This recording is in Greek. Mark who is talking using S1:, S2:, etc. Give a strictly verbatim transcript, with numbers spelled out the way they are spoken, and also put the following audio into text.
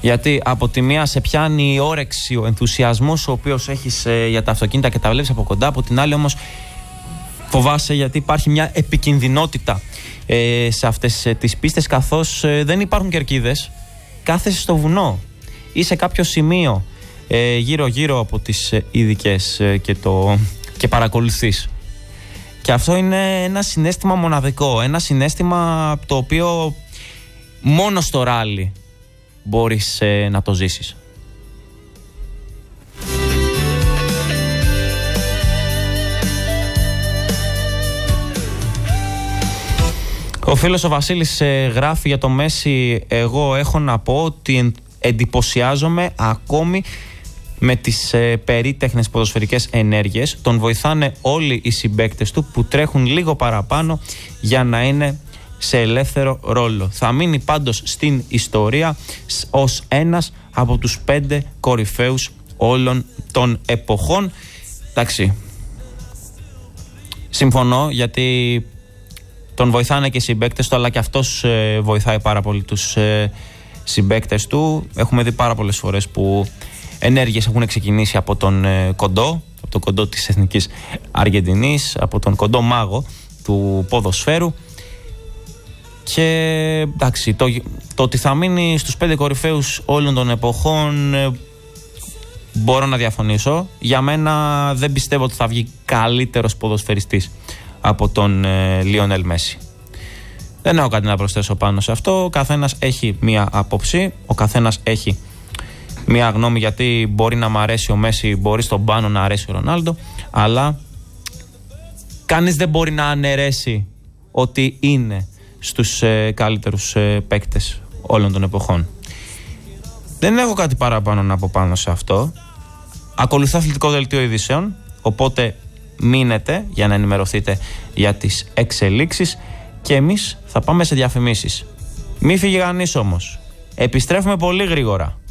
S1: Γιατί από τη μία σε πιάνει η όρεξη, ο ενθουσιασμός ο οποίος έχεις ε, για τα αυτοκίνητα και τα βλέπεις από κοντά. Από την άλλη όμως φοβάσαι, γιατί υπάρχει μια επικινδυνότητα ε, σε αυτές ε, τις πίστες, καθώς ε, δεν υπάρχουν κερκίδες. Κάθεσαι στο βουνό ή σε κάποιο σημείο ε, γύρω γύρω από τις ε, ειδικές ε, και, το, και παρακολουθείς. Και αυτό είναι ένα συναίσθημα μοναδικό, ένα συναίσθημα το οποίο μόνο στο ράλι μπορείς ε, να το ζήσεις. Ο φίλος ο Βασίλης ε, γράφει για το Μέση: εγώ έχω να πω ότι εντυπωσιάζομαι ακόμη με τις ε, περίτεχνες ποδοσφαιρικές ενέργειες. Τον βοηθάνε όλοι οι συμπαίκτες του που τρέχουν λίγο παραπάνω για να είναι σε ελεύθερο ρόλο. Θα μείνει πάντως στην ιστορία ως ένας από τους πέντε κορυφαίους όλων των εποχών. Εντάξει, συμφωνώ, γιατί τον βοηθάνε και οι συμπαίκτες του, αλλά και αυτός ε, βοηθάει πάρα πολύ τους ε, συμπαίκτες του. Έχουμε δει πάρα πολλές φορές που ενέργειες έχουν ξεκινήσει από τον ε, κοντό, από τον κοντό της Εθνικής Αργεντινής, από τον κοντό μάγο του ποδοσφαίρου. Και εντάξει, το, το ότι θα μείνει στους πέντε κορυφαίους όλων των εποχών, ε, μπορώ να διαφωνήσω. Για μένα δεν πιστεύω ότι θα βγει καλύτερος ποδοσφαιριστής από τον ε, Λιόνελ Μέση. Δεν έχω κάτι να προσθέσω πάνω σε αυτό. Ο καθένας έχει μία άποψη, ο καθένας έχει μία γνώμη, γιατί μπορεί να μ' αρέσει ο Μέση, μπορεί στον πάνω να αρέσει ο Ρονάλντο, αλλά κανείς δεν μπορεί να αναιρέσει ότι είναι στους ε, καλύτερους ε, παίκτες όλων των εποχών. Δεν έχω κάτι παραπάνω να πω πάνω σε αυτό. Ακολουθώ αθλητικό δελτίο ειδήσεων, οπότε μείνετε για να ενημερωθείτε για τις εξελίξεις και εμείς θα πάμε σε διαφημίσεις. Μη φύγει κανείς όμως. Επιστρέφουμε πολύ γρήγορα.